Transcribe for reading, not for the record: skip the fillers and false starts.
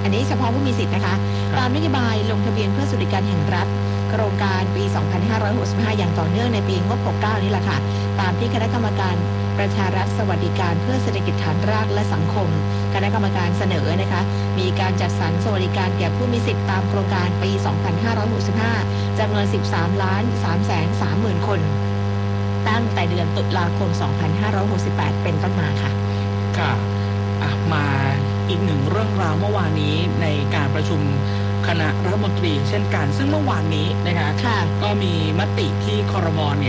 อันนี้เฉพาะผู้มีสิทธิ์นะคะตามนโยบายลงทะเบียนเพื่อสวัสดิการแห่งรัฐโครงการปี 2565 อย่างต่อเนื่องในปีงบ 69 นี่แหละค่ะตามที่คณะกรรมการประชารัฐสวัสดิการเพื่อเศรษฐกิจฐานรากและสังคมคณะกรรมการเสนอนะคะมีการจัดสรรสวัสดิการแก่ผู้มีสิทธิ์ตามโครงการปี 2565 จำนวน 13,330,000 คนตั้งแต่เดือนตุลาคม 2568 เป็นต้นมาค่ะค่ะมาอีกหนึ่งเรื่องราวเมื่อวานนี้ในการประชุมคณะรัฐมนตรีเช่นกันซึ่งเมื่อวานนี้นะคะก็มีมติที่ครม.เนี่ย